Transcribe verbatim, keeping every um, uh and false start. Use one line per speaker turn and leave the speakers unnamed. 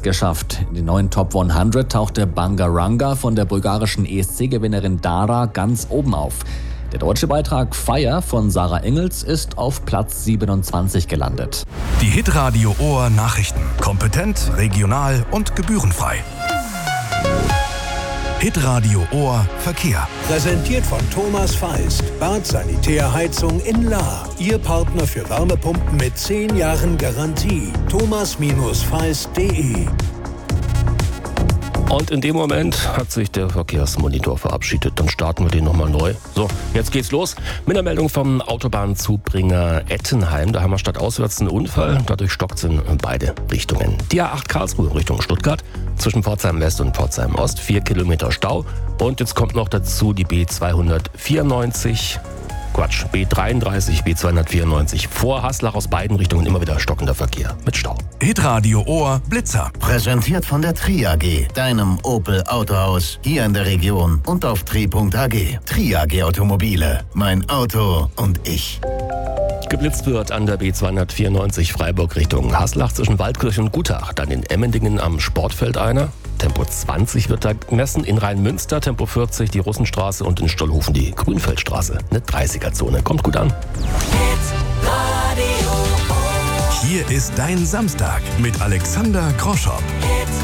geschafft. In den neuen Top hundert tauchte Bangaranga von der bulgarischen E S C-Gewinnerin Dara ganz oben auf. Der deutsche Beitrag Fire von Sarah Engels ist auf Platz siebenundzwanzig gelandet.
Die Hitradio Ohr Nachrichten. Kompetent, regional und gebührenfrei. Hitradio Ohr Verkehr.
Präsentiert von Thomas Feist. Bad Sanitär Heizung in Lahr. Ihr Partner für Wärmepumpen mit zehn Jahren Garantie. thomas feist punkt de.
Und in dem Moment hat sich der Verkehrsmonitor verabschiedet. Dann starten wir den nochmal neu. So, jetzt geht's los mit der Meldung vom Autobahnzubringer Ettenheim. Da haben wir statt auswärts einen Unfall. Dadurch stockt es in beide Richtungen. Die A acht Karlsruhe Richtung Stuttgart zwischen Pforzheim West und Pforzheim Ost. Vier Kilometer Stau. Und jetzt kommt noch dazu die B zweihundertvierundneunzig. Quatsch, B dreiunddreißig, B zweihundertvierundneunzig vor Haslach aus beiden Richtungen immer wieder stockender Verkehr mit Stau.
Hitradio Ohr Blitzer.
Präsentiert von der Tri A G, deinem Opel Autohaus hier in der Region und auf tri punkt a g. Tri A G Automobile, mein Auto und ich.
Geblitzt wird an der B zweihundertvierundneunzig Freiburg Richtung Haslach zwischen Waldkirch und Gutach. Dann in Emmendingen am Sportfeld einer. Tempo zwanzig wird da gemessen. In Rheinmünster Tempo vierzig die Russenstraße und in Stollhofen die Grünfeldstraße. Eine dreißiger-Zone. Kommt gut an.
Hier ist dein Samstag mit Alexander Groschow.